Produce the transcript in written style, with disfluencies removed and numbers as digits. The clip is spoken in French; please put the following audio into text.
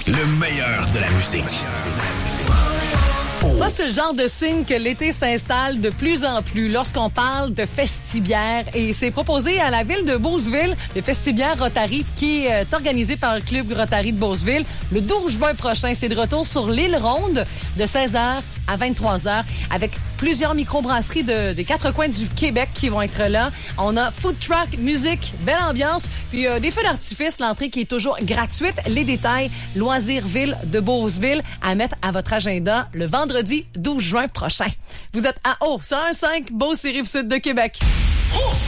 Le meilleur de la musique. Ça, c'est le genre de signe que l'été s'installe de plus en plus lorsqu'on parle de festibière. Et c'est proposé à la ville de Beauceville, le festibière Rotary, qui est organisé par le Club Rotary de Beauceville. Le 12 juin prochain, c'est de retour sur l'île Ronde de 16h à 23h avec plusieurs microbrasseries des quatre coins du Québec qui vont être là. On a food truck, musique, belle ambiance, puis des feux d'artifice, l'entrée qui est toujours gratuite. Les détails, Loisirville de Beauceville, à mettre à votre agenda le vendredi 12 juin prochain. Vous êtes à 101.5 Beauce-Rive-Sud de Québec.